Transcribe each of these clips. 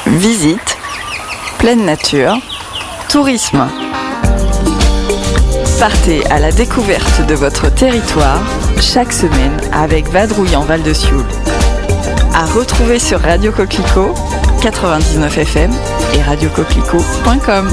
Visite, pleine nature, tourisme. Partez à la découverte de votre territoire chaque semaine avec Vadrouille en Val de Sioule. À retrouver sur Radio Coquelicot, 99 FM et radiocoquelicot.com.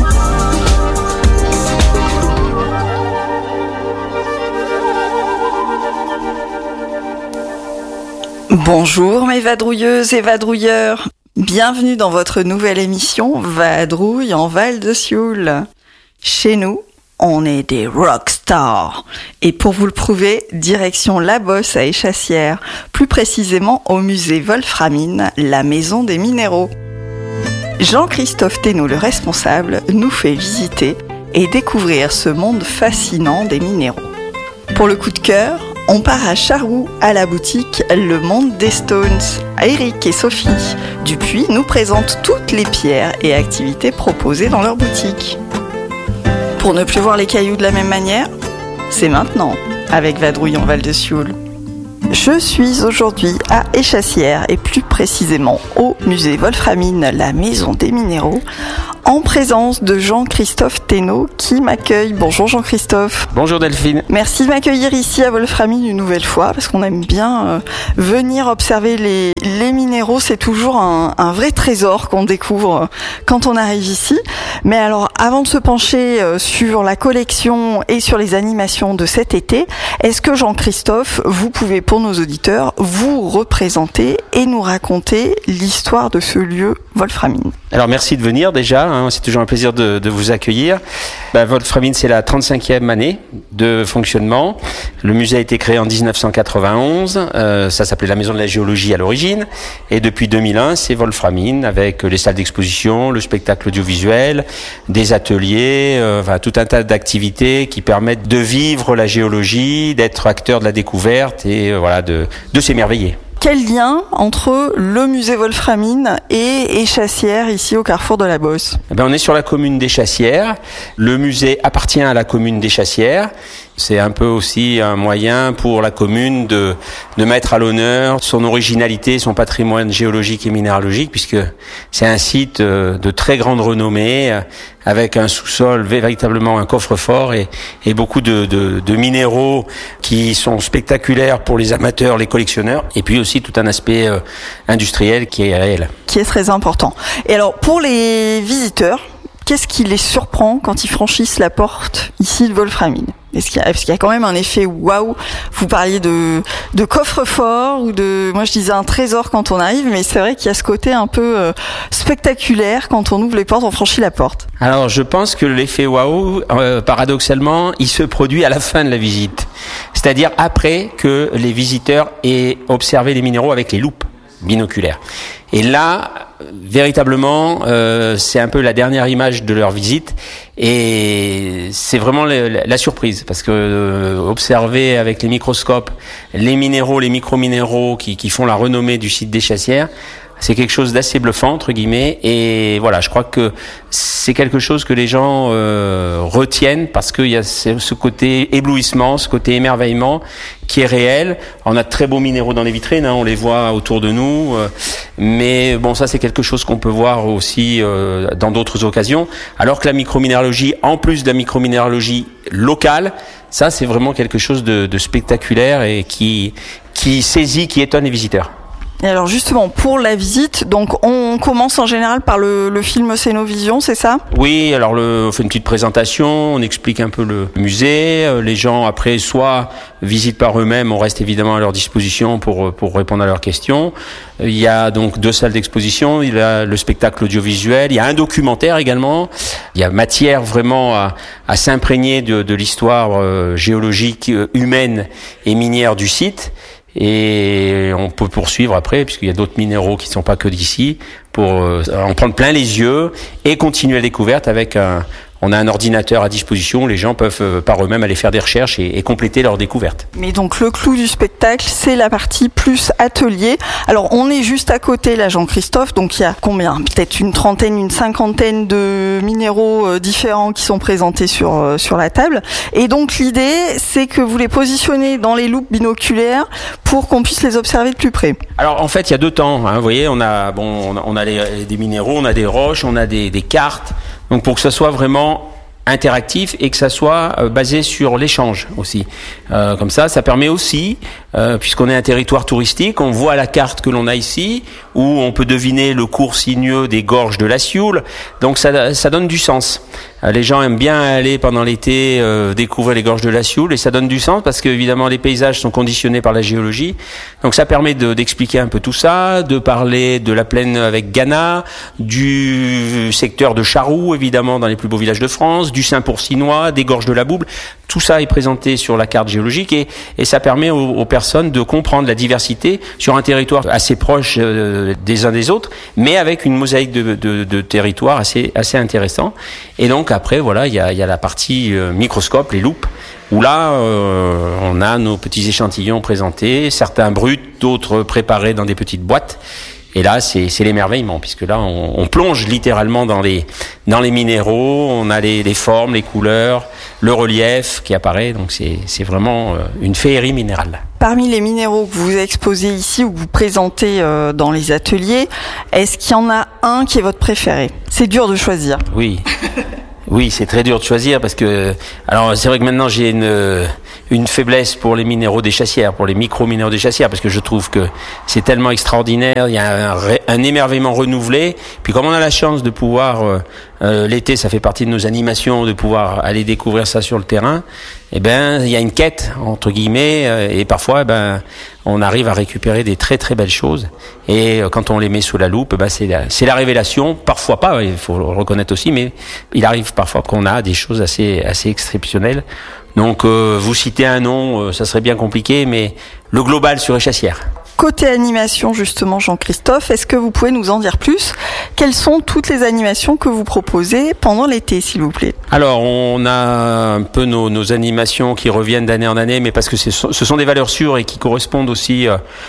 Bonjour mes vadrouilleuses et vadrouilleurs, bienvenue dans votre nouvelle émission Vadrouille en Val de Sioule. Chez nous, on est des rockstars. Et pour vous le prouver, direction La Bosse à Échassières, plus précisément au musée Wolframine, la maison des minéraux. Jean-Christophe Thénault, le responsable, nous fait visiter et découvrir ce monde fascinant des minéraux. Pour le coup de cœur, on part à Charroux, à la boutique Le Monde des Stones. Eric et Sophie Dupuis nous présentent toutes les pierres et activités proposées dans leur boutique. Pour ne plus voir les cailloux de la même manière, c'est maintenant, avec Vadrouille en Val de Sioule. Je suis aujourd'hui à Échassières et plus précisément au musée Wolframine, la maison des minéraux, en présence de Jean-Christophe Thénault qui m'accueille. Bonjour Jean-Christophe. Bonjour Delphine. Merci de m'accueillir ici à Wolframine une nouvelle fois parce qu'on aime bien venir observer les minéraux. C'est toujours un vrai trésor qu'on découvre quand on arrive ici. Mais alors avant de se pencher sur la collection et sur les animations de cet été, est-ce que Jean-Christophe, vous pouvez pour nos auditeurs vous représenter et nous raconter l'histoire de ce lieu Wolframine? Alors merci de venir déjà, c'est toujours un plaisir de vous accueillir. Wolframine, c'est la 35e année de fonctionnement. Le musée a été créé en 1991, ça s'appelait la Maison de la Géologie à l'origine. Et depuis 2001, c'est Wolframine avec les salles d'exposition, le spectacle audiovisuel, des ateliers, tout un tas d'activités qui permettent de vivre la géologie, d'être acteur de la découverte et de s'émerveiller. Quel lien entre le musée Wolframine et Échassières, ici au carrefour de la Bosse? On est sur la commune d'Échassières. Le musée appartient à la commune d'Échassières. C'est un peu aussi un moyen pour la commune de mettre à l'honneur son originalité, son patrimoine géologique et minéralogique, puisque c'est un site de très grande renommée, avec un sous-sol, véritablement un coffre-fort et beaucoup de minéraux qui sont spectaculaires pour les amateurs, les collectionneurs, et puis aussi tout un aspect industriel qui est réel. Qui est très important. Et alors, pour les visiteurs, qu'est-ce qui les surprend quand ils franchissent la porte ici de Wolframine? Parce qu'il y a quand même un effet waouh. Vous parliez de coffre-fort ou moi je disais un trésor quand on arrive, mais c'est vrai qu'il y a ce côté un peu spectaculaire quand on ouvre les portes, on franchit la porte. Alors je pense que l'effet waouh, paradoxalement, il se produit à la fin de la visite. C'est-à-dire après que les visiteurs aient observé les minéraux avec les loupes binoculaires. Et là, véritablement, c'est un peu la dernière image de leur visite et c'est vraiment la surprise parce que observer avec les microscopes les minéraux, les micro-minéraux qui font la renommée du site d'Échassières, c'est quelque chose d'assez bluffant entre guillemets et voilà, je crois que c'est quelque chose que les gens retiennent parce qu'il y a ce côté éblouissement, ce côté émerveillement qui est réel. On a de très beaux minéraux dans les vitrines, on les voit autour de nous, mais bon, ça c'est quelque chose qu'on peut voir aussi dans d'autres occasions, alors que la microminéralogie, en plus de la microminéralogie locale, ça c'est vraiment quelque chose de spectaculaire et qui saisit, qui étonne les visiteurs. Et alors justement, pour la visite, donc on commence en général par le film Cénovision, c'est ça? Oui, alors on fait une petite présentation, on explique un peu le musée, les gens après soit visitent par eux-mêmes, on reste évidemment à leur disposition pour répondre à leurs questions. Il y a donc 2 salles d'exposition, il y a le spectacle audiovisuel, il y a un documentaire également, il y a matière vraiment à s'imprégner de l'histoire géologique, humaine et minière du site. Et on peut poursuivre après, puisqu'il y a d'autres minéraux qui ne sont pas que d'ici, pour en prendre plein les yeux et continuer la découverte avec on a un ordinateur à disposition, les gens peuvent par eux-mêmes aller faire des recherches et compléter leurs découvertes. Mais donc le clou du spectacle, c'est la partie plus atelier. Alors on est juste à côté là, Jean-Christophe, donc il y a combien ? Peut-être une trentaine, une cinquantaine de minéraux différents qui sont présentés sur la table. Et donc l'idée, c'est que vous les positionnez dans les loupes binoculaires pour qu'on puisse les observer de plus près. Alors en fait, il y a deux temps. Vous voyez, on a des minéraux, on a des roches, on a des cartes. Donc pour que ça soit vraiment interactif et que ça soit basé sur l'échange aussi. Comme ça permet aussi, puisqu'on est un territoire touristique, on voit la carte que l'on a ici, où on peut deviner le cours sinueux des gorges de la Sioule. Donc ça donne du sens. Les gens aiment bien aller pendant l'été découvrir les gorges de la Sioule et ça donne du sens parce que évidemment les paysages sont conditionnés par la géologie. Donc ça permet d'expliquer un peu tout ça, de parler de la plaine avec Ghana, du secteur de Charroux évidemment dans les plus beaux villages de France, du Saint-Pourcinois, des gorges de la Bouble. Tout ça est présenté sur la carte géologique et ça permet aux personnes de comprendre la diversité sur un territoire assez proche des uns des autres, mais avec une mosaïque de territoires assez intéressant. Et donc après, voilà, il y a la partie microscope, les loupes, où là, on a nos petits échantillons présentés, certains bruts, d'autres préparés dans des petites boîtes. Et là, c'est l'émerveillement, puisque là, on plonge littéralement dans les minéraux, on a les formes, les couleurs, le relief qui apparaît. Donc c'est vraiment une féerie minérale. Parmi les minéraux que vous exposez ici ou que vous présentez dans les ateliers, est-ce qu'il y en a un qui est votre préféré ? C'est dur de choisir. Oui. Oui, c'est très dur de choisir parce que, alors c'est vrai que maintenant j'ai une faiblesse pour les minéraux des chassières, pour les micro-minéraux des chassières, parce que je trouve que c'est tellement extraordinaire, il y a un émerveillement renouvelé. Puis comme on a la chance de pouvoir, l'été ça fait partie de nos animations, de pouvoir aller découvrir ça sur le terrain, eh ben il y a une quête entre guillemets et parfois on arrive à récupérer des très très belles choses et quand on les met sous la loupe, c'est la révélation. Parfois pas, il faut le reconnaître aussi, mais il arrive parfois qu'on a des choses assez exceptionnelles. Donc vous citez un nom, ça serait bien compliqué, mais le global sur Échassières. Côté animation, justement, Jean-Christophe, est-ce que vous pouvez nous en dire plus ? Quelles sont toutes les animations que vous proposez pendant l'été, s'il vous plaît ? Alors, on a un peu nos animations qui reviennent d'année en année, mais parce que ce sont des valeurs sûres et qui correspondent aussi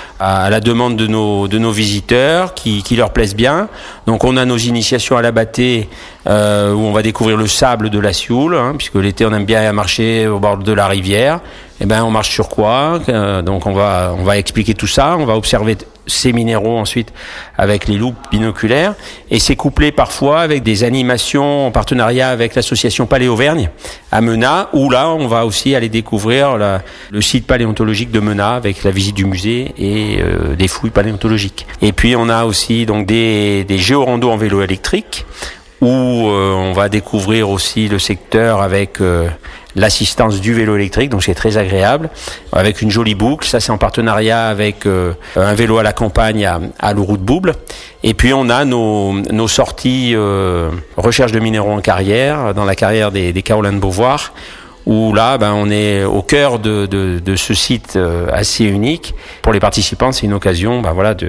à la demande de nos visiteurs, qui leur plaisent bien. Donc, on a nos initiations à la bâtée, où on va découvrir le sable de la Sioule, puisque l'été, on aime bien marcher au bord de la rivière. On marche sur quoi ? Donc on va expliquer tout ça, on va observer ces minéraux ensuite avec les loupes binoculaires et c'est couplé parfois avec des animations en partenariat avec l'association Paléauvergne à Menat où là on va aussi aller découvrir le site paléontologique de Menat avec la visite du musée et des fouilles paléontologiques. Et puis on a aussi donc des géorandos en vélo électrique où on va découvrir aussi le secteur avec l'assistance du vélo électrique, donc c'est très agréable, avec une jolie boucle. Ça, c'est en partenariat avec un vélo à la campagne à Louroux de Bouble. Et puis, on a nos sorties recherche de minéraux en carrière, dans la carrière des Carolins de Beauvoir, où là, on est au cœur de ce site assez unique. Pour les participants, c'est une occasion,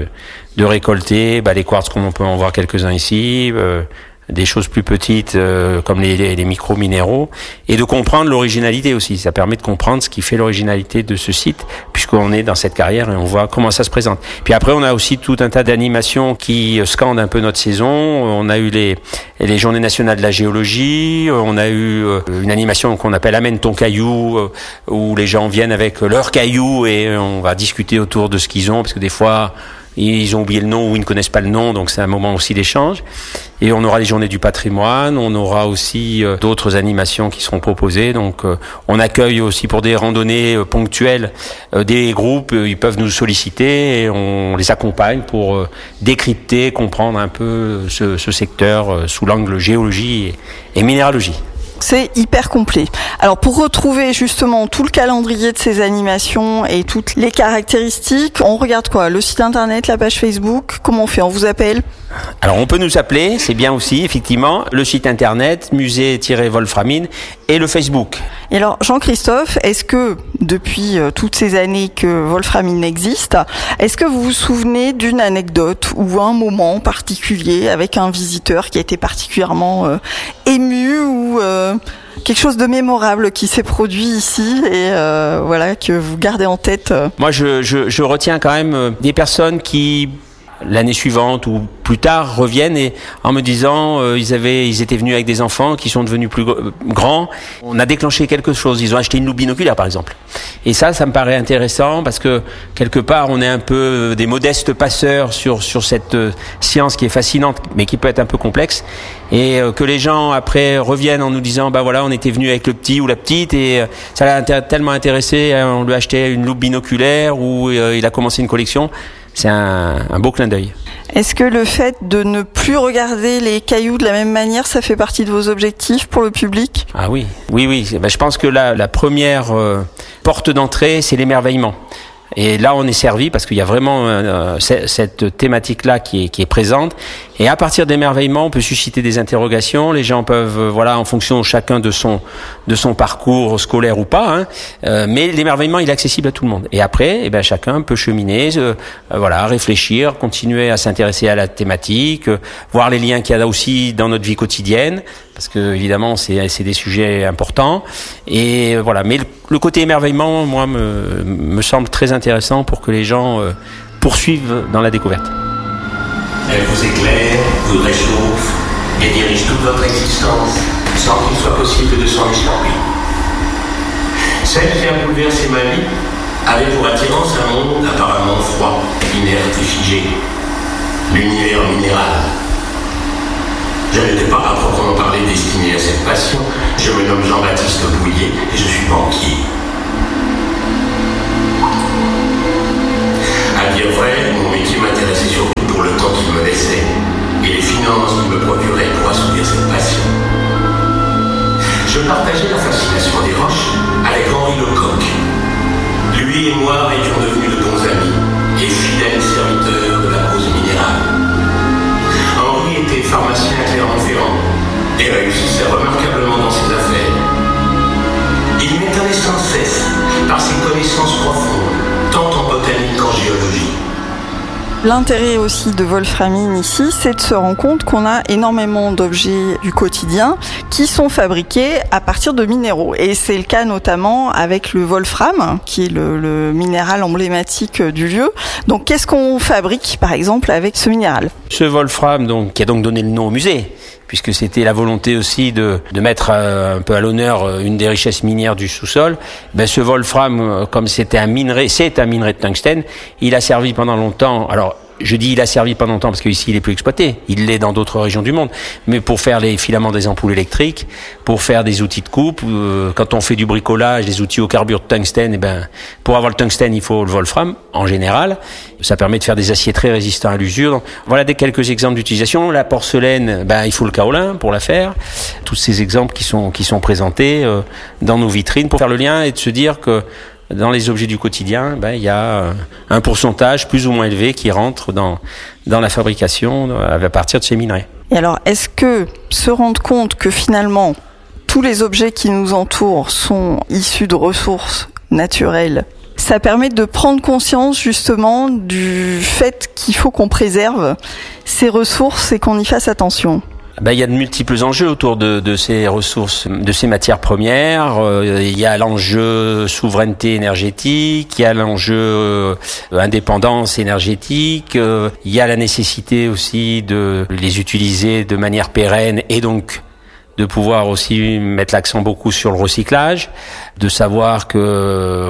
de récolter les quartz, comme on peut en voir quelques-uns ici, des choses plus petites comme les micro-minéraux et de comprendre l'originalité aussi. Ça permet de comprendre ce qui fait l'originalité de ce site puisqu'on est dans cette carrière et on voit comment ça se présente. Puis après, on a aussi tout un tas d'animations qui scandent un peu notre saison. On a eu les Journées nationales de la géologie. On a eu une animation qu'on appelle Amène ton caillou où les gens viennent avec leurs cailloux et on va discuter autour de ce qu'ils ont parce que des fois ils ont oublié le nom ou ils ne connaissent pas le nom, donc c'est un moment aussi d'échange. Et on aura les journées du patrimoine, on aura aussi d'autres animations qui seront proposées. Donc on accueille aussi pour des randonnées ponctuelles des groupes, ils peuvent nous solliciter et on les accompagne pour décrypter, comprendre un peu ce secteur sous l'angle géologie et minéralogie. C'est hyper complet. Alors pour retrouver justement tout le calendrier de ces animations et toutes les caractéristiques, on regarde quoi ? Le site internet, la page Facebook, comment on fait ? On vous appelle ? Alors on peut nous appeler, c'est bien aussi effectivement, le site internet musée-wolframine et le Facebook. Et alors Jean-Christophe, est-ce que depuis toutes ces années que Wolframine existe, est-ce que vous vous souvenez d'une anecdote ou un moment particulier avec un visiteur qui a été particulièrement ému ou dites-nous quelque chose de mémorable qui s'est produit ici et voilà que vous gardez en tête. Moi, je retiens quand même des personnes qui l'année suivante ou plus tard reviennent et en me disant ils étaient venus avec des enfants qui sont devenus plus grands. On a déclenché quelque chose. Ils ont acheté une loupe binoculaire par exemple. Et ça me paraît intéressant parce que quelque part on est un peu des modestes passeurs sur cette science qui est fascinante mais qui peut être un peu complexe et que les gens après reviennent en nous disant bah voilà on était venus avec le petit ou la petite et ça l'a tellement intéressé, on lui a acheté une loupe binoculaire ou il a commencé une collection. C'est un beau clin d'œil. Est-ce que le fait de ne plus regarder les cailloux de la même manière, ça fait partie de vos objectifs pour le public ? Ah oui. Ben, je pense que la première porte d'entrée, c'est l'émerveillement. Et là, on est servi parce qu'il y a vraiment cette thématique-là qui est présente. Et à partir d'émerveillement, on peut susciter des interrogations. Les gens peuvent, en fonction chacun de son parcours scolaire ou pas. Mais l'émerveillement, il est accessible à tout le monde. Et après, chacun peut cheminer, réfléchir, continuer à s'intéresser à la thématique, voir les liens qu'il y a aussi dans notre vie quotidienne. Parce que évidemment, c'est des sujets importants. Et voilà. Mais le côté émerveillement, moi, me semble très intéressant pour que les gens poursuivent dans la découverte. Elle vous éclaire, vous réchauffe et dirige toute votre existence sans qu'il soit possible de s'en échapper. Celle qui a bouleversé ma vie avait pour attirance un monde apparemment froid, inerte et figé. L'univers minéral. Je n'étais pas à proprement parler destiné à cette passion. Je me nomme Jean-Baptiste Bouillet et je suis banquier. À dire vrai, mon métier m'intéressait surtout pour le temps qu'il me laissait et les finances qu'il me procuraient pour assouvir cette passion. Je partageais la fascination des roches avec Henri Lecoq. Lui et moi étions devenus de bons amis et fidèles serviteurs de la cause minérale. Henri était pharmacien à Clermont-Ferrand et réussissait remarquablement dans ses affaires. Il m'étonnait sans cesse par ses connaissances profondes, tant en botanique qu'en géologie. L'intérêt aussi de Wolframine ici, c'est de se rendre compte qu'on a énormément d'objets du quotidien qui sont fabriqués à partir de minéraux. Et c'est le cas notamment avec le wolfram, qui est le minéral emblématique du lieu. Donc qu'est-ce qu'on fabrique par exemple avec ce minéral ? Ce wolfram, qui a donc donné le nom au musée, puisque c'était la volonté aussi de mettre un peu à l'honneur une des richesses minières du sous-sol. Ce wolfram, comme c'est un minerai de tungstène, il a servi pendant longtemps. Alors, je dis il a servi pendant longtemps parce qu'ici il est plus exploité. Il l'est dans d'autres régions du monde. Mais pour faire les filaments des ampoules électriques, pour faire des outils de coupe, quand on fait du bricolage, des outils au carbure de tungstène, pour avoir le tungstène, il faut le wolfram, en général. Ça permet de faire des aciers très résistants à l'usure. Donc, voilà quelques exemples d'utilisation. La porcelaine, il faut le kaolin pour la faire. Tous ces exemples qui sont présentés dans nos vitrines pour faire le lien et de se dire que dans les objets du quotidien, il y a un pourcentage plus ou moins élevé qui rentre dans la fabrication à partir de ces minerais. Et alors, est-ce que se rendre compte que finalement, tous les objets qui nous entourent sont issus de ressources naturelles, ça permet de prendre conscience justement du fait qu'il faut qu'on préserve ces ressources et qu'on y fasse attention ? Il y a de multiples enjeux autour de ces ressources, de ces matières premières. Il y a l'enjeu souveraineté énergétique, il y a l'enjeu indépendance énergétique, il y a la nécessité aussi de les utiliser de manière pérenne et donc de pouvoir aussi mettre l'accent beaucoup sur le recyclage, de savoir que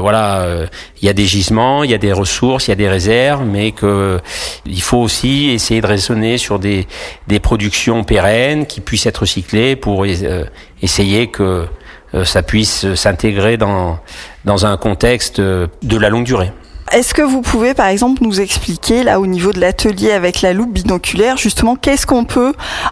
il y a des gisements, il y a des ressources, il y a des réserves, mais que il faut aussi essayer de raisonner sur des productions pérennes qui puissent être recyclées pour essayer que ça puisse s'intégrer dans un contexte de la longue durée. Est-ce que vous pouvez, par exemple, nous expliquer, là, au niveau de l'atelier avec la loupe binoculaire, justement, qu'est-ce qu'on peut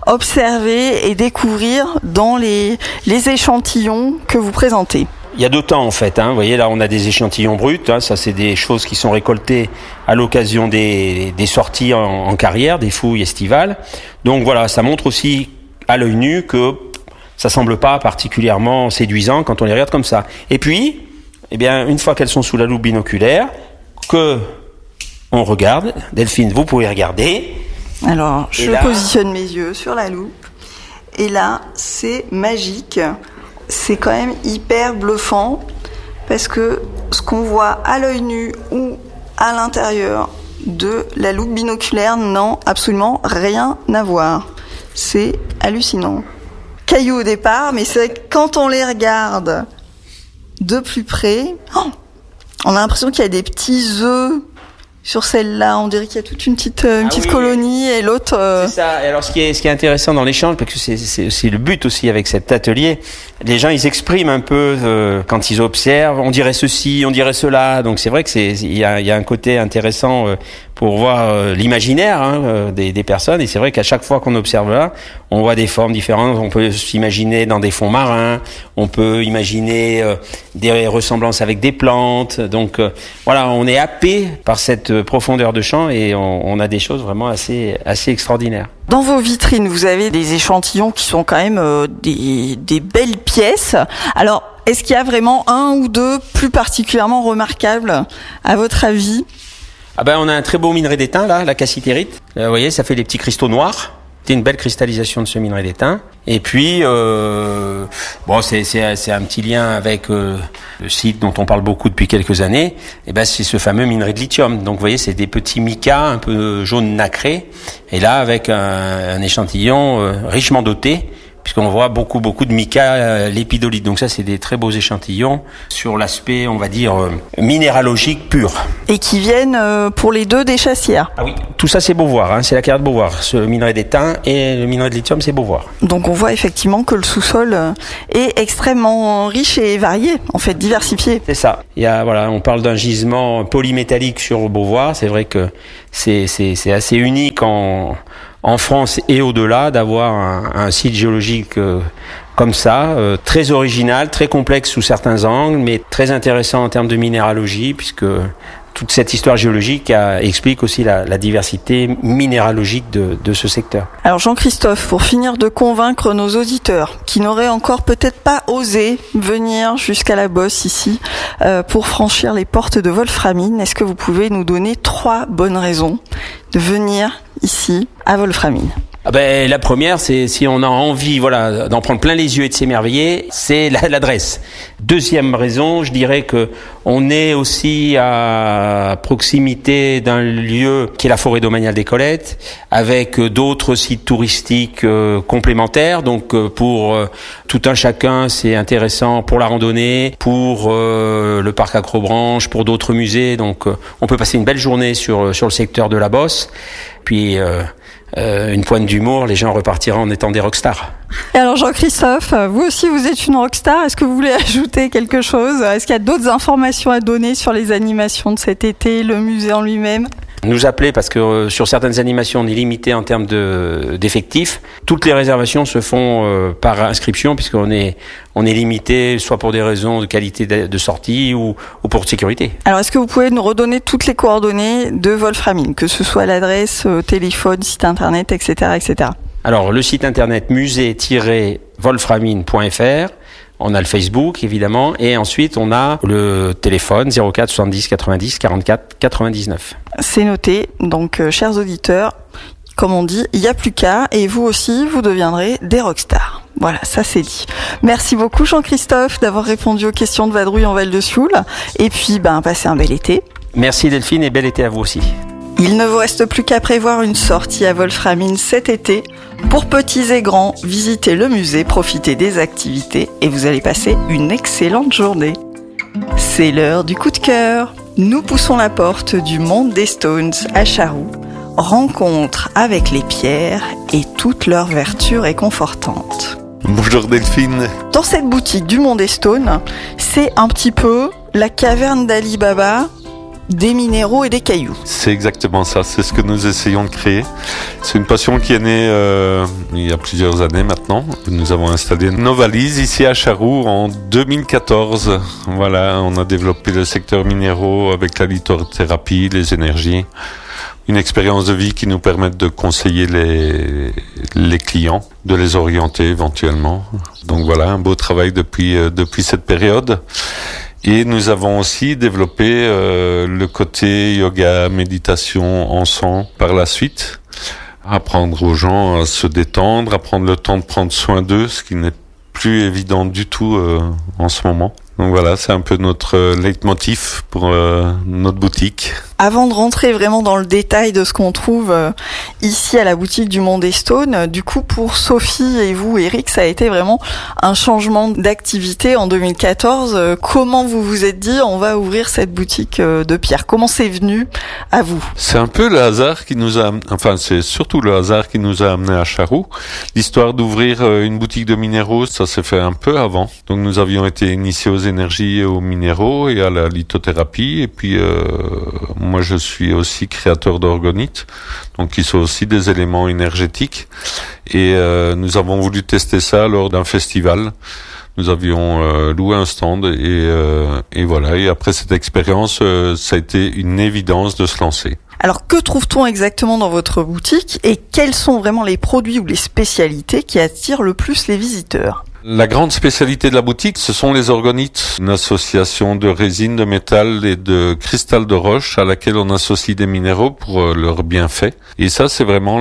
observer et découvrir dans les échantillons que vous présentez ? Il y a deux temps, en fait. Vous voyez, là, on a des échantillons bruts. Ça, c'est des choses qui sont récoltées à l'occasion des sorties en carrière, des fouilles estivales. Donc, voilà, ça montre aussi à l'œil nu que ça semble pas particulièrement séduisant quand on les regarde comme ça. Et puis, une fois qu'elles sont sous la loupe binoculaire, que on regarde. Delphine, vous pouvez regarder. Alors, je positionne mes yeux sur la loupe Et là, c'est magique. C'est quand même hyper bluffant parce que ce qu'on voit à l'œil nu ou à l'intérieur de la loupe binoculaire n'a absolument rien à voir. C'est hallucinant. Cailloux au départ, mais c'est vrai que quand on les regarde de plus près, on a l'impression qu'il y a des petits œufs sur celle-là. On dirait qu'il y a toute une petite colonie et l'autre... C'est ça. Et alors ce qui est intéressant dans l'échange, parce que c'est aussi le but aussi avec cet atelier, les gens ils expriment un peu quand ils observent, on dirait ceci, on dirait cela. Donc c'est vrai que il y a un côté intéressant pour voir l'imaginaire des personnes. Et c'est vrai qu'à chaque fois qu'on observe là, on voit des formes différentes. On peut s'imaginer dans des fonds marins, on peut imaginer des ressemblances avec des plantes. Donc voilà, on est happé par cette profondeur de champ et on a des choses vraiment assez extraordinaires. Dans vos vitrines, vous avez des échantillons qui sont quand même des belles pièces. Alors, est-ce qu'il y a vraiment un ou deux plus particulièrement remarquables, à votre avis ? On a un très beau minerai d'étain, là, la cassitérite. Vous voyez, ça fait des petits cristaux noirs. C'est une belle cristallisation de ce minerai d'étain. Et puis, c'est un petit lien avec le site dont on parle beaucoup depuis quelques années. C'est ce fameux minerai de lithium. Donc, vous voyez, c'est des petits micas un peu jaune nacré. Et là, avec un échantillon richement doté, puisqu'on voit beaucoup de mica lépidolite. Donc ça, c'est des très beaux échantillons sur l'aspect, on va dire, minéralogique pur. Et qui viennent pour les deux des Chassières. Ah oui, tout ça c'est Beauvoir, c'est la carrière de Beauvoir. Ce minerai d'étain et le minerai de lithium, c'est Beauvoir. Donc on voit effectivement que le sous-sol est extrêmement riche et varié, en fait, diversifié. C'est ça. On parle d'un gisement polymétallique sur Beauvoir. C'est vrai que c'est assez unique en France et au-delà d'avoir un site géologique comme ça, très original, très complexe sous certains angles, mais très intéressant en termes de minéralogie, puisque toute cette histoire géologique explique aussi la diversité minéralogique de ce secteur. Alors Jean-Christophe, pour finir de convaincre nos auditeurs qui n'auraient encore peut-être pas osé venir jusqu'à la Bosse ici pour franchir les portes de Wolframine, est-ce que vous pouvez nous donner 3 bonnes raisons de venir ici à Wolframine? La première, c'est si on a envie, d'en prendre plein les yeux et de s'émerveiller, c'est l'adresse. Deuxième raison, je dirais que on est aussi à proximité d'un lieu qui est la forêt domaniale des Colettes, avec d'autres sites touristiques complémentaires. Donc pour tout un chacun, c'est intéressant pour la randonnée, pour le parc Acrobranche, pour d'autres musées. Donc on peut passer une belle journée sur le secteur de la Bosse. Puis une pointe d'humour, les gens repartiront en étant des rockstars. Et alors Jean-Christophe, vous aussi vous êtes une rockstar, est-ce que vous voulez ajouter quelque chose ? Est-ce qu'il y a d'autres informations à donner sur les animations de cet été, le musée en lui-même ? Nous appeler parce que sur certaines animations on est limité en termes d'effectifs. Toutes les réservations se font par inscription puisqu'on est limité soit pour des raisons de qualité de sortie ou pour sécurité. Alors est-ce que vous pouvez nous redonner toutes les coordonnées de Wolframine, que ce soit l'adresse, téléphone, site internet, etc., etc. Alors le site internet musée-wolframine.fr. On a le Facebook, évidemment, et ensuite on a le téléphone 04 70 90 44 99. C'est noté, donc chers auditeurs, comme on dit, il n'y a plus qu'à, et vous aussi, vous deviendrez des rockstars. Voilà, ça c'est dit. Merci beaucoup Jean-Christophe d'avoir répondu aux questions de Vadrouille en Val de Sioule, et puis passez un bel été. Merci Delphine, et bel été à vous aussi. Il ne vous reste plus qu'à prévoir une sortie à Wolframine cet été. Pour petits et grands, visitez le musée, profitez des activités et vous allez passer une excellente journée. C'est l'heure du coup de cœur. Nous poussons la porte du monde des Stones à Charroux. Rencontre avec les pierres et toutes leurs vertus réconfortantes. Bonjour Delphine. Dans cette boutique du monde des Stones, c'est un petit peu la caverne d'Ali Baba des minéraux et des cailloux. C'est exactement ça, c'est ce que nous essayons de créer. C'est une passion qui est née il y a plusieurs années maintenant. Nous avons installé nos valises ici à Charroux en 2014. Voilà, on a développé le secteur minéraux avec la lithothérapie, les énergies. Une expérience de vie qui nous permet de conseiller les clients, de les orienter éventuellement. Donc voilà, un beau travail depuis cette période. Et nous avons aussi développé le côté yoga, méditation, encens par la suite. apprendre aux gens à se détendre, à prendre le temps de prendre soin d'eux, ce qui n'est plus évident du tout en ce moment. Donc voilà, c'est un peu notre leitmotiv pour notre boutique. Avant de rentrer vraiment dans le détail de ce qu'on trouve ici à la boutique du Mont des Staunes, du coup pour Sophie et vous, Eric, ça a été vraiment un changement d'activité en 2014. Comment vous vous êtes dit on va ouvrir cette boutique de pierre? Comment c'est venu à vous? C'est un peu le hasard qui nous a, enfin c'est surtout le hasard qui nous a amené à Charroux. L'histoire d'ouvrir une boutique de minéraux, ça s'est fait un peu avant. Donc nous avions été initiés aux énergies et aux minéraux et à la lithothérapie. Et puis moi je suis aussi créateur d'orgonites, donc qui sont aussi des éléments énergétiques. Et nous avons voulu tester ça lors d'un festival. Nous avions loué un stand et voilà. Et après cette expérience, ça a été une évidence de se lancer. Alors que trouve-t-on exactement dans votre boutique et quels sont vraiment les produits ou les spécialités qui attirent le plus les visiteurs? La grande spécialité de la boutique, ce sont les orgonites, une association de résine, de métal et de cristal de roche à laquelle on associe des minéraux pour leurs bienfaits. Et ça, c'est vraiment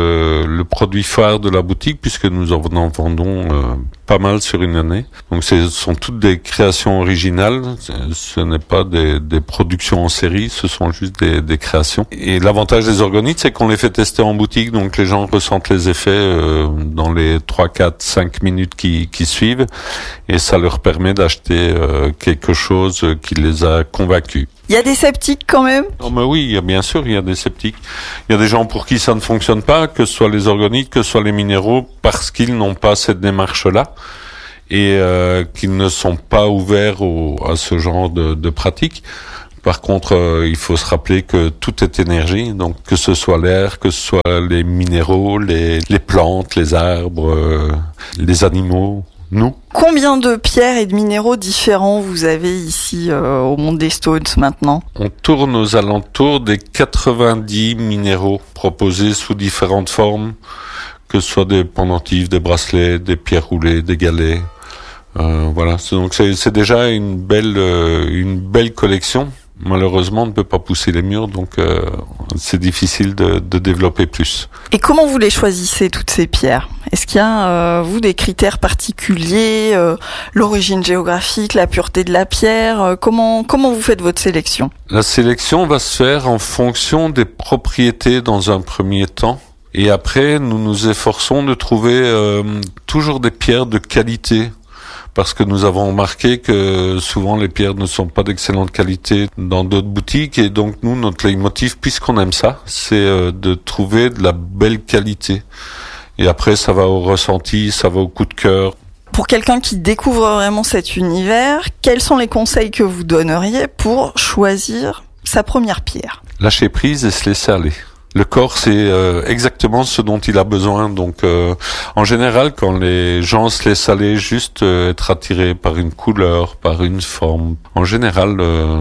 le produit phare de la boutique puisque nous en vendons pas mal sur une année. Donc ce sont toutes des créations originales, ce n'est pas des productions en série, ce sont juste des créations. Et l'avantage des orgonites, c'est qu'on les fait tester en boutique, donc les gens ressentent les effets dans les 3, 4, 5 minutes qui suivent, et ça leur permet d'acheter quelque chose qui les a convaincus. Il y a des sceptiques quand même? Oh, mais oui, bien sûr, il y a des sceptiques. Il y a des gens pour qui ça ne fonctionne pas, que ce soit les organites, que ce soit les minéraux, parce qu'ils n'ont pas cette démarche-là et qu'ils ne sont pas ouverts à ce genre de pratique. Par contre, il faut se rappeler que tout est énergie, donc que ce soit l'air, que ce soit les minéraux, les plantes, les arbres, les animaux, nous. Combien de pierres et de minéraux différents vous avez ici au Mont des Staunes maintenant? On tourne aux alentours des 90 minéraux proposés sous différentes formes, que ce soit des pendentifs, des bracelets, des pierres roulées, des galets. Voilà, donc c'est déjà une belle collection. Malheureusement, on ne peut pas pousser les murs, donc c'est difficile de développer plus. Et comment vous les choisissez, toutes ces pierres? Est-ce qu'il y a, vous, des critères particuliers, l'origine géographique, la pureté de la pierre? Comment vous faites votre sélection? La sélection va se faire en fonction des propriétés dans un premier temps. Et après, nous nous efforçons de trouver toujours des pierres de qualité. Parce que nous avons remarqué que souvent les pierres ne sont pas d'excellente qualité dans d'autres boutiques. Et donc nous, notre leitmotiv, puisqu'on aime ça, c'est de trouver de la belle qualité. Et après, ça va au ressenti, ça va au coup de cœur. Pour quelqu'un qui découvre vraiment cet univers, quels sont les conseils que vous donneriez pour choisir sa première pierre? Lâcher prise et se laisser aller. Le corps, c'est exactement ce dont il a besoin. Donc, en général, quand les gens se laissent aller, juste être attirés par une couleur, par une forme, en général,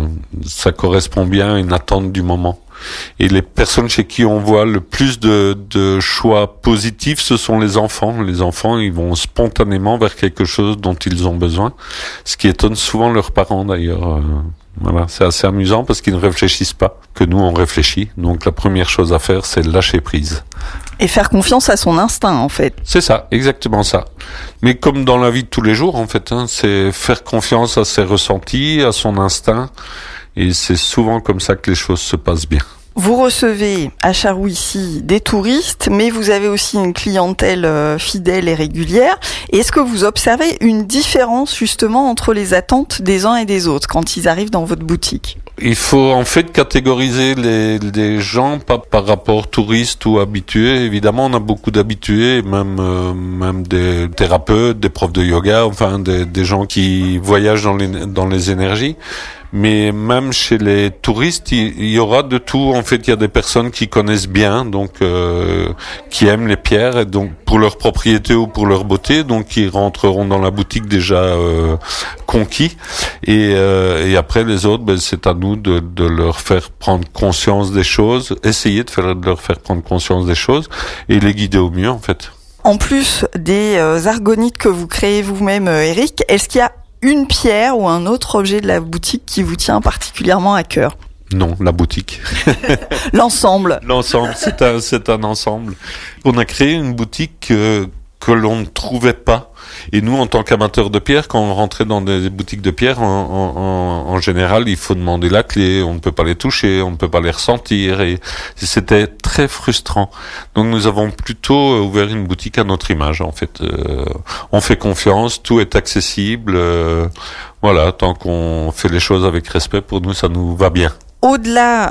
ça correspond bien à une attente du moment. Et les personnes chez qui on voit le plus de choix positifs, ce sont les enfants. Les enfants, ils vont spontanément vers quelque chose dont ils ont besoin, ce qui étonne souvent leurs parents d'ailleurs. Voilà, c'est assez amusant parce qu'ils ne réfléchissent pas, que nous on réfléchit. Donc la première chose à faire, c'est lâcher prise. Et faire confiance à son instinct, en fait. C'est ça, exactement ça. Mais comme dans la vie de tous les jours, en fait, c'est faire confiance à ses ressentis, à son instinct. Et c'est souvent comme ça que les choses se passent bien. Vous recevez à Charroux ici des touristes, mais vous avez aussi une clientèle fidèle et régulière. Et est-ce que vous observez une différence justement entre les attentes des uns et des autres quand ils arrivent dans votre boutique? Il faut en fait catégoriser les gens par rapport touristes ou habitués. Évidemment, on a beaucoup d'habitués, même des thérapeutes, des profs de yoga, enfin des gens qui voyagent dans les énergies. Mais même chez les touristes, il y aura de tout. En fait, il y a des personnes qui connaissent bien, donc qui aiment les pierres, et donc pour leur propriété ou pour leur beauté, donc ils rentreront dans la boutique déjà conquis. Et après les autres, c'est à nous de leur faire prendre conscience des choses, essayer de leur faire prendre conscience des choses et les guider au mieux, en fait. En plus des argonites que vous créez vous-même, Eric, est-ce qu'il y a une pierre ou un autre objet de la boutique qui vous tient particulièrement à cœur? Non, la boutique. L'ensemble. L'ensemble, c'est un ensemble. On a créé une boutique que l'on ne trouvait pas. Et nous, en tant qu'amateurs de pierre, quand on rentrait dans des boutiques de pierre, en général, il faut demander la clé, on ne peut pas les toucher, on ne peut pas les ressentir, et c'était très frustrant. Donc nous avons plutôt ouvert une boutique à notre image, en fait. On fait confiance, tout est accessible, voilà, tant qu'on fait les choses avec respect, pour nous, ça nous va bien. Au-delà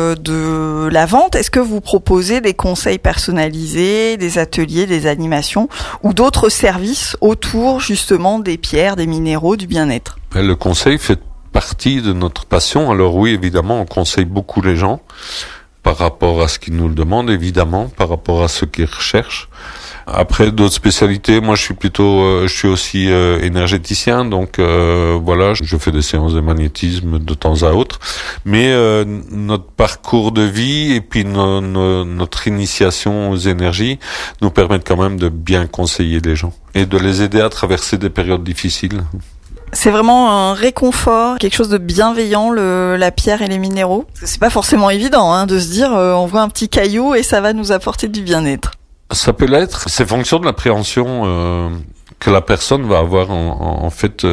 de la vente, est-ce que vous proposez des conseils personnalisés, des ateliers, des animations ou d'autres services autour justement des pierres, des minéraux, du bien-être ? Le conseil fait partie de notre passion. Alors oui, évidemment, on conseille beaucoup les gens par rapport à ce qu'ils nous le demandent, évidemment, par rapport à ce qu'ils recherchent. Après, d'autres spécialités, moi je suis aussi énergéticien, donc voilà, je fais des séances de magnétisme de temps à autre. Mais notre parcours de vie et puis notre initiation aux énergies nous permettent quand même de bien conseiller les gens et de les aider à traverser des périodes difficiles. C'est vraiment un réconfort, quelque chose de bienveillant, la pierre et les minéraux. C'est pas forcément évident de se dire on voit un petit caillou et ça va nous apporter du bien-être. Ça peut l'être. C'est fonction de l'appréhension que la personne va avoir en fait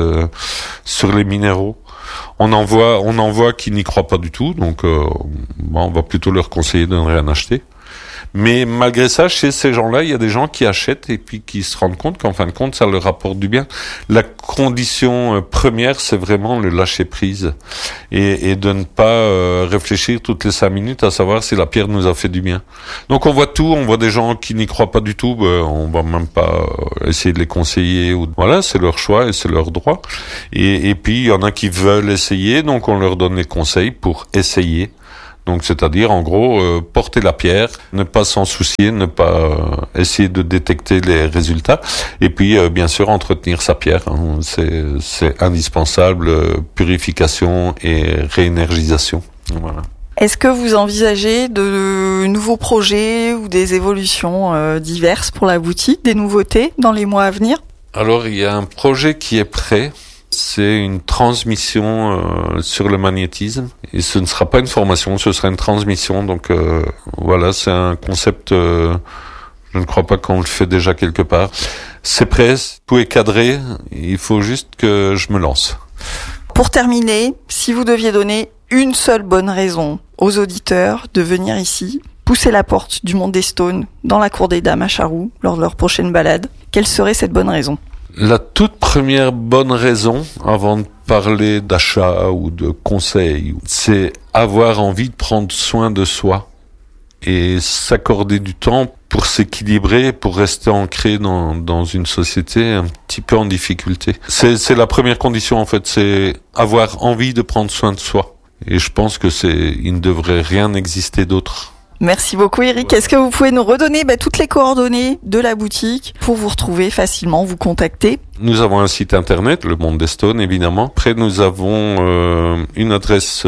sur les minéraux. On en voit qui n'y croient pas du tout, donc on va plutôt leur conseiller de ne rien acheter. Mais malgré ça, chez ces gens-là, il y a des gens qui achètent et puis qui se rendent compte qu'en fin de compte, ça leur apporte du bien. La condition première, c'est vraiment le lâcher prise et de ne pas réfléchir toutes les 5 minutes à savoir si la pierre nous a fait du bien. Donc on voit tout, on voit des gens qui n'y croient pas du tout, on va même pas essayer de les conseiller. Voilà, c'est leur choix et c'est leur droit. Et puis il y en a qui veulent essayer, donc on leur donne les conseils pour essayer. Donc, c'est-à-dire, en gros, porter la pierre, ne pas s'en soucier, ne pas essayer de détecter les résultats, et puis, bien sûr, entretenir sa pierre. C'est indispensable, purification et réénergisation. Voilà. Est-ce que vous envisagez de nouveaux projets ou des évolutions diverses pour la boutique, des nouveautés dans les mois à venir ? Alors, il y a un projet qui est prêt. C'est une transmission sur le magnétisme et ce ne sera pas une formation, ce sera une transmission. Donc voilà, c'est un concept, je ne crois pas qu'on le fait déjà quelque part. C'est prêt, tout est cadré, il faut juste que je me lance. Pour terminer, si vous deviez donner une seule bonne raison aux auditeurs de venir ici, pousser la porte du Monde des Stones dans la cour des Dames à Charroux lors de leur prochaine balade, quelle serait cette bonne raison ? La toute première bonne raison, avant de parler d'achat ou de conseils, c'est avoir envie de prendre soin de soi et s'accorder du temps pour s'équilibrer, pour rester ancré dans une société un petit peu en difficulté. C'est la première condition en fait, c'est avoir envie de prendre soin de soi. Et je pense que il ne devrait rien exister d'autre. Merci beaucoup Eric. Est-ce que vous pouvez nous redonner toutes les coordonnées de la boutique pour vous retrouver facilement, vous contacter ? Nous avons un site internet, le Monde des Stones évidemment. Après nous avons une adresse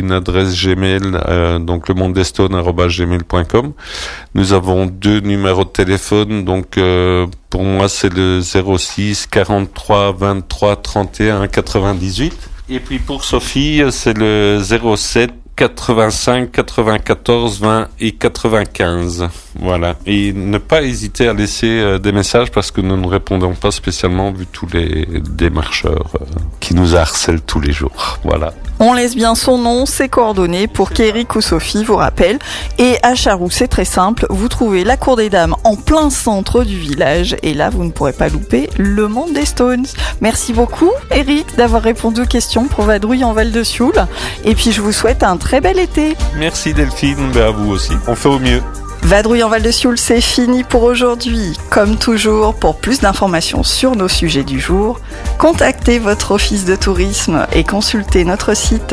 Gmail, donc le mondesstones@gmail.com. Nous avons 2 numéros de téléphone, donc pour moi c'est le 06 43 23 31 98. Et puis pour Sophie c'est le 07 85, 94, 20 et 95. Voilà. Et ne pas hésiter à laisser des messages parce que nous ne répondons pas spécialement vu tous les démarcheurs qui nous harcèlent tous les jours. Voilà. On laisse bien son nom, ses coordonnées pour qu'Éric ou Sophie vous rappellent. Et à Charroux, c'est très simple. Vous trouvez la Cour des Dames en plein centre du village. Et là, vous ne pourrez pas louper le Monde des Stones. Merci beaucoup, Éric, d'avoir répondu aux questions pour Vadrouille en Val de Sioule. Et puis, je vous souhaite un très bel été. Merci Delphine, à vous aussi. On fait au mieux. Vadrouille en Val de Sioule, c'est fini pour aujourd'hui. Comme toujours, pour plus d'informations sur nos sujets du jour, contactez votre office de tourisme et consultez notre site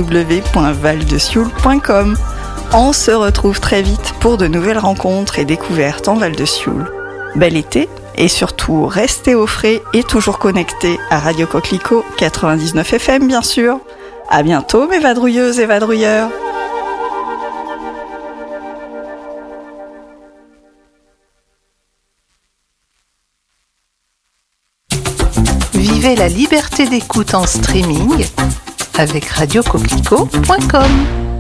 www.valdesioule.com. On se retrouve très vite pour de nouvelles rencontres et découvertes en Val de Sioule. Bel été et surtout restez au frais et toujours connectés à Radio Coquelicot 99 FM bien sûr. À bientôt mes vadrouilleuses et vadrouilleurs. Vivez la liberté d'écoute en streaming avec radiocoquelicot.com.